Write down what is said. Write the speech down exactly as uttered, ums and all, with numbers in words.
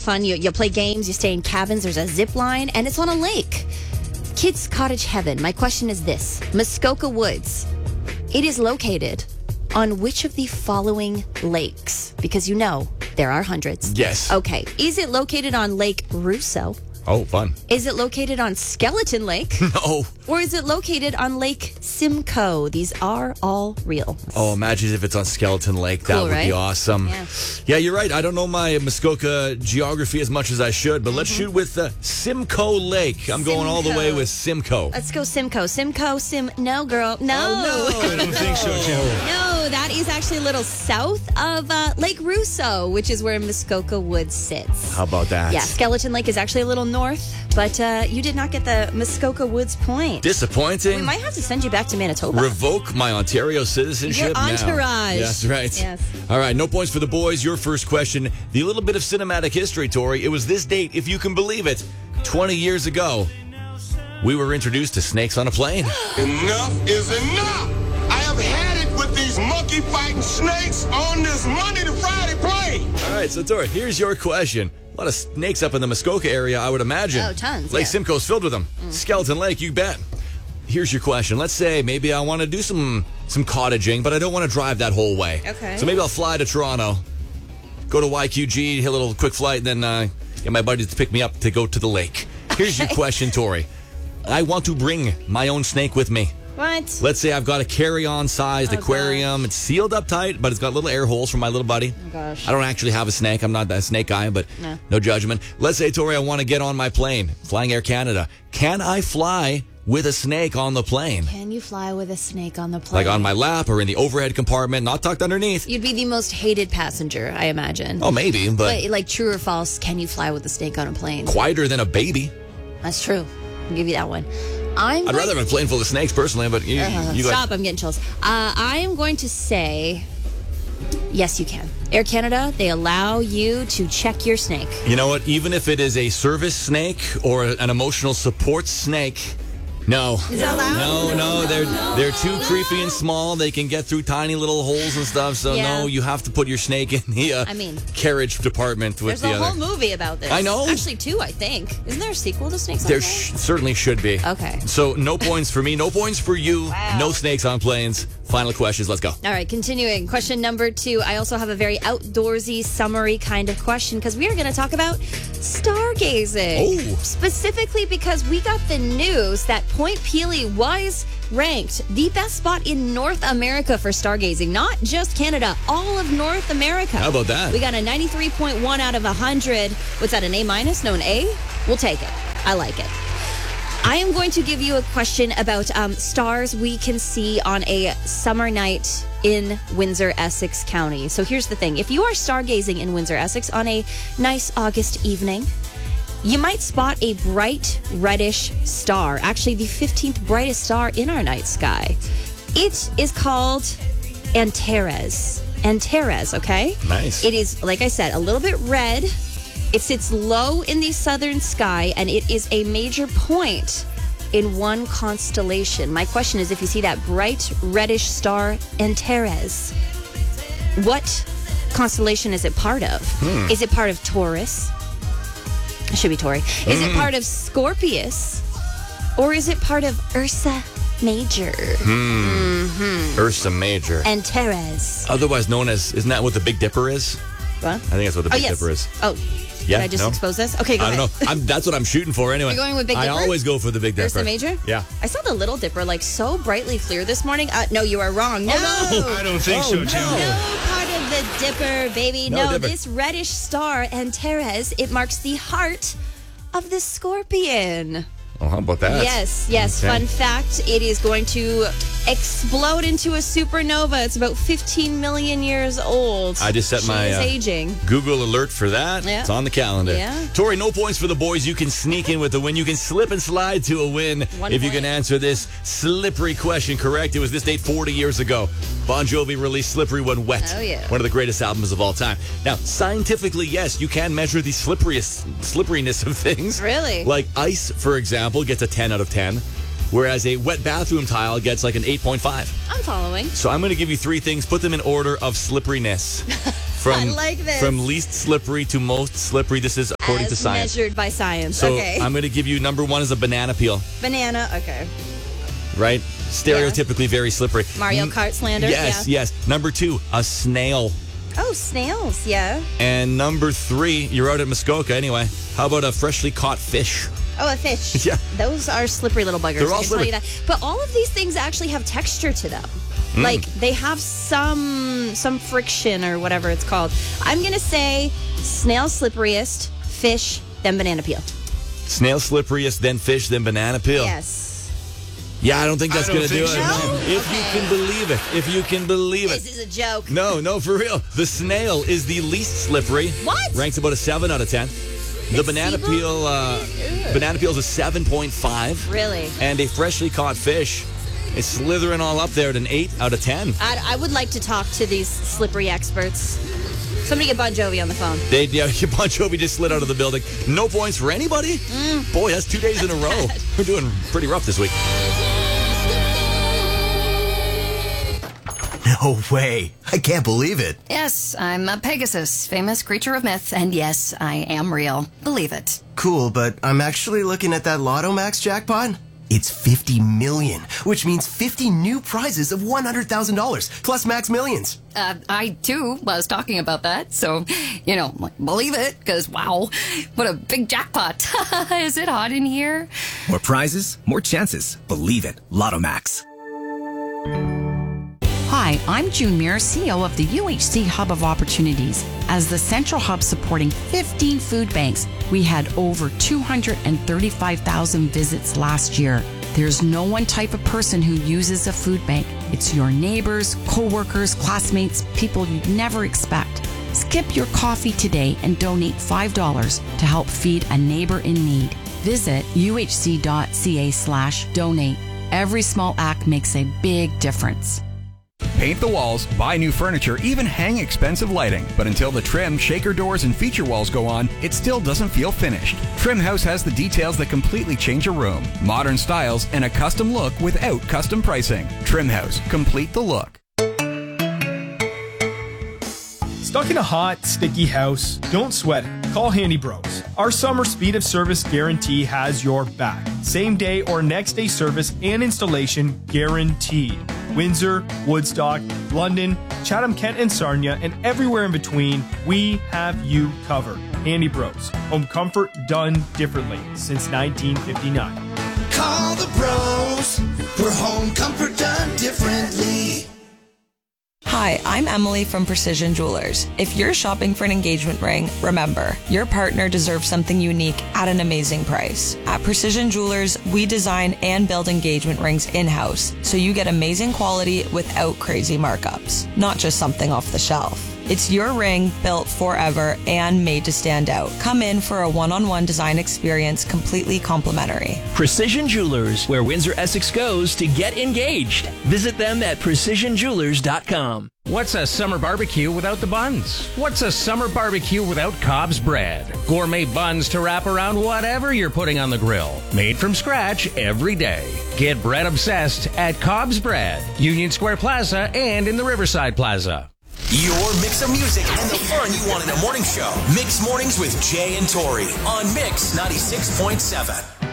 fun. You, you play games, you stay in cabins, there's a zip line, and it's on a lake. Kids' cottage heaven. My question is this. Muskoka Woods. It is located on which of the following lakes? Because you know there are hundreds. Yes. Okay. Is it located on Lake Russo? Oh, fun. Is it located on Skeleton Lake? No. Or is it located on Lake Simcoe? These are all real. Oh, imagine if it's on Skeleton Lake. That Cool, would right? be awesome. Yeah. Yeah, you're right. I don't know my Muskoka geography as much as I should, but let's shoot with uh, Simcoe Lake. I'm going all the way Simcoe. with Simcoe. Let's go Simcoe. Simcoe, Sim... No, girl. No. Oh, no. I don't think so, Joe. No, that is actually a little south of uh, Lake Russo, which is where Muskoka Woods sits. How about that? Yeah, Skeleton Lake is actually a little north, but uh, you did not get the Muskoka Woods point. Disappointing. We might have to send you back to Manitoba. Revoke my Ontario citizenship Your now. entourage. That's right. Yes. All right, no points for the boys. Your first question. The little bit of cinematic history, Tori. It was this date, if you can believe it, twenty years ago. We were introduced to snakes on a plane. Enough is enough. I have had it with these monkey fighting snakes on this Monday to Friday plane. All right, so Tori, here's your question. A lot of snakes up in the Muskoka area, I would imagine. Oh, tons, Lake yeah. Simcoe's filled with them. Skeleton Lake, you bet. Here's your question. Let's say maybe I want to do some some cottaging, but I don't want to drive that whole way. Okay. So maybe I'll fly to Toronto, go to Y Q G, hit a little quick flight, and then uh, get my buddies to pick me up to go to the lake. Here's your question, Tori. I want to bring my own snake with me. What? Let's say I've got a carry-on sized Oh, aquarium. It's sealed up tight, but it's got little air holes for my little buddy. Oh, gosh. I don't actually have a snake. I'm not a snake guy, but No. no judgment. Let's say, Tori, I want to get on my plane, flying Air Canada. Can I fly with a snake on the plane? Can you fly with a snake on the plane? Like on my lap or in the overhead compartment, not tucked underneath? You'd be the most hated passenger, I imagine. Oh, maybe, but But, like, true or false, can you fly with a snake on a plane? quieter than a baby. That's true. I'll give you that one. I'm I'd going- rather have a plane full of snakes, personally, but you, Uh, you Stop, I'm getting chills. Uh, I am going to say, yes, you can. Air Canada, they allow you to check your snake. You know what? Even if it is a service snake or an emotional support snake, no. Is that allowed? No, no, they're they're too creepy and small. They can get through tiny little holes and stuff. So Yeah. no, you have to put your snake in the uh, I mean, carriage department with There's the a other. whole movie about this. I know. Actually, two, I think. Isn't there a sequel to Snakes on There Planes? sh- certainly should be. Okay. So no points for me. No points for you. Wow. No snakes on planes. Final questions. Let's go. All right, continuing. Question number two. I also have a very outdoorsy, summery kind of question because we are going to talk about stargazing. Oh. Specifically because we got the news that Point Pelee was ranked the best spot in North America for stargazing. Not just Canada, all of North America. How about that? We got a ninety-three point one out of one hundred. What's that, an A minus? No, an A? We'll take it. I like it. I am going to give you a question about um, stars we can see on a summer night in Windsor, Essex County. So here's the thing. If you are stargazing in Windsor, Essex on a nice August evening, you might spot a bright reddish star, actually the fifteenth brightest star in our night sky. It is called Antares. Antares, okay? Nice. It is, like I said, a little bit red. It sits low in the southern sky, and it is a major point in one constellation. My question is, if you see that bright reddish star, Antares, what constellation is it part of? Hmm. Is it part of Taurus? It should be Tauri. Is it part of Scorpius? Or is it part of Ursa Major? Ursa Major. Antares. Otherwise known as, isn't that what the Big Dipper is? What? I think that's what the Oh, Big yes. Dipper is. Oh, Yeah, did I just no? expose this? Okay, go I ahead. don't know. I'm, that's what I'm shooting for anyway. You're going with Big I Dipper? always go for the Big Dipper. Ursa Major? Yeah. I saw the Little Dipper like so brightly clear this morning. Uh, no, you are wrong. No. I don't think Oh, so, no. Joe. No part of the Dipper, baby. No No, Dipper. this reddish star, Antares, it marks the heart of the scorpion. Oh, how about that? Yes, yes. Okay. Fun fact, it is going to explode into a supernova. It's about fifteen million years old. I just set she my is uh, aging. Google alert for that. Yeah. It's on the calendar. Yeah. Tori, no points for the boys. You can sneak in with the win. You can slip and slide to a win One if you point. can answer this slippery question correct. It was this date forty years ago. Bon Jovi released Slippery When Wet. Oh, yeah. One of the greatest albums of all time. Now, scientifically, yes, you can measure the slipperiest, slipperiness of things. Really? Like ice, for example, gets a ten out of ten, whereas a wet bathroom tile gets like an eight point five. I'm following. So I'm going to give you three things. Put them in order of slipperiness. From, I like this. From least slippery to most slippery. This is according As to science. measured by science. So okay. I'm going to give you number one is a banana peel, Banana. Okay. right? Stereotypically very slippery. Mario N- Kart slander. Yes, yeah. yes. Number two, a snail. Oh, snails. Yeah. And number three, you're out at Muskoka anyway. How about a freshly caught fish? Oh, a fish. Yeah. Those are slippery little buggers. They're all I can tell slippery. you that. But all of these things actually have texture to them. Mm. Like they have some some friction or whatever it's called. I'm gonna say snail slipperiest, fish, then banana peel. Snail slipperiest, then fish, then banana peel. Yes. Yeah, I don't think that's I don't going to do think it. so. No? If you can believe it. If you can believe it. This is a joke. No, no, for real. The snail is the least slippery. What? Ranks about a seven out of ten. The It's banana seafood? peel, uh, banana peel is a seven point five. Really? And a freshly caught fish is slithering all up there at an eight out of ten. I, I would like to talk to these slippery experts. Somebody get Bon Jovi on the phone. They, yeah, Bon Jovi just slid out of the building. No points for anybody? Mm. Boy, that's two days in a row. We're doing pretty rough this week. No way. I can't believe it. Yes, I'm a Pegasus, famous creature of myth, and yes, I am real. Believe it. Cool, but I'm actually looking at that Lotto Max jackpot. It's fifty million, which means fifty new prizes of one hundred thousand dollars, plus Max Millions. Uh, I, too, was talking about that, so, you know, like, believe it, because, wow, what a big jackpot. Is it hot in here? More prizes, more chances. Believe it. Lotto Max. Hi, I'm June Muir, C E O of the U H C Hub of Opportunities. As the central hub supporting fifteen food banks, we had over two hundred thirty-five thousand visits last year. There's no one type of person who uses a food bank. It's your neighbors, co-workers, classmates, people you'd never expect. Skip your coffee today and donate five dollars to help feed a neighbor in need. Visit uhc.ca slash donate. Every small act makes a big difference. Paint the walls, buy new furniture, even hang expensive lighting. But until the trim, shaker doors, and feature walls go on, it still doesn't feel finished. Trim House has the details that completely change a room. Modern styles and a custom look without custom pricing. Trim House. Complete the look. Stuck in a hot, sticky house? Don't sweat it. Call Handy Bros. Our summer speed of service guarantee has your back. Same day or next day service and installation guaranteed. Windsor, Woodstock, London, Chatham, Kent, and Sarnia, and everywhere in between, we have you covered. Handy Bros. Home comfort done differently since nineteen fifty-nine. Call the bros for home comfort done differently. Hi, I'm Emily from Precision Jewelers. If you're shopping for an engagement ring, remember, your partner deserves something unique at an amazing price. At Precision Jewelers, we design and build engagement rings in-house, so you get amazing quality without crazy markups, not just something off the shelf. It's your ring built forever and made to stand out. Come in for a one-on-one design experience completely complimentary. Precision Jewelers, where Windsor Essex goes to get engaged. Visit them at precision jewelers dot com. What's a summer barbecue without the buns? What's a summer barbecue without Cobb's bread? Gourmet buns to wrap around whatever you're putting on the grill. Made from scratch every day. Get bread obsessed at Cobb's Bread, Union Square Plaza, and in the Riverside Plaza. Your mix of music and the fun you want in a morning show. Mix Mornings with Jay and Tori on Mix ninety-six point seven.